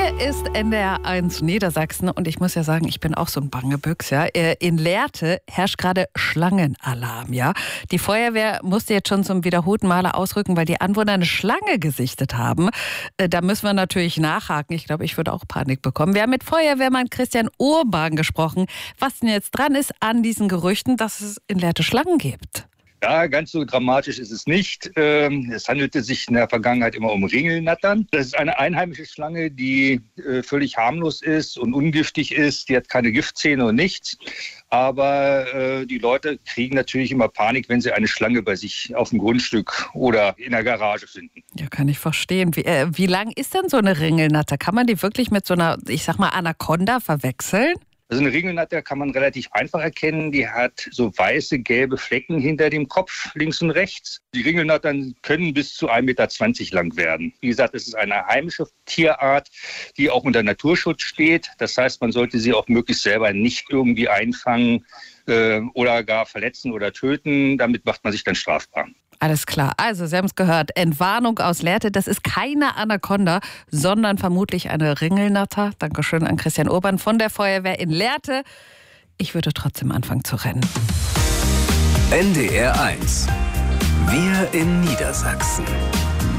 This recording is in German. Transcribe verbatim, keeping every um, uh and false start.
Hier ist N D R eins Niedersachsen und ich muss ja sagen, ich bin auch so ein Bangebüchs, ja. In Lehrte herrscht gerade Schlangenalarm, ja. Die Feuerwehr musste jetzt schon zum wiederholten Male ausrücken, weil die Anwohner eine Schlange gesichtet haben. Da müssen wir natürlich nachhaken. Ich glaube, ich würde auch Panik bekommen. Wir haben mit Feuerwehrmann Christian Urban gesprochen, was denn jetzt dran ist an diesen Gerüchten, dass es in Lehrte Schlangen gibt. Ja, ganz so dramatisch ist es nicht. Es handelte sich in der Vergangenheit immer um Ringelnattern. Das ist eine einheimische Schlange, die völlig harmlos ist und ungiftig ist. Die hat keine Giftzähne und nichts. Aber die Leute kriegen natürlich immer Panik, wenn sie eine Schlange bei sich auf dem Grundstück oder in der Garage finden. Ja, kann ich verstehen. Wie, äh, wie lang ist denn so eine Ringelnatter? Kann man die wirklich mit so einer, ich sag mal, Anaconda verwechseln? Also eine Ringelnatter kann man relativ einfach erkennen. Die hat so weiße, gelbe Flecken hinter dem Kopf, links und rechts. Die Ringelnattern können bis zu ein Meter zwanzig lang werden. Wie gesagt, es ist eine heimische Tierart, die auch unter Naturschutz steht. Das heißt, man sollte sie auch möglichst selber nicht irgendwie einfangen äh, oder gar verletzen oder töten. Damit macht man sich dann strafbar. Alles klar. Also, Sie haben es gehört. Entwarnung aus Lehrte. Das ist keine Anaconda, sondern vermutlich eine Ringelnatter. Dankeschön an Christian Urban von der Feuerwehr in Lehrte. Ich würde trotzdem anfangen zu rennen. N D R eins. Wir in Niedersachsen.